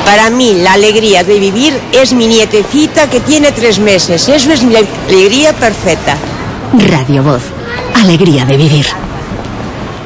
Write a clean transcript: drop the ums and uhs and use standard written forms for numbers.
Para mí la alegría de vivir es mi nietecita que tiene 3 meses. Eso es mi alegría perfecta. Radio Voz. Alegría de vivir.